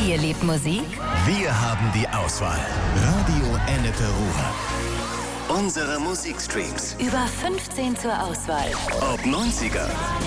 Ihr liebt Musik? Wir haben die Auswahl. Radio Ennepe Ruhr. Unsere Musikstreams. Über 15 zur Auswahl. Ob 90er,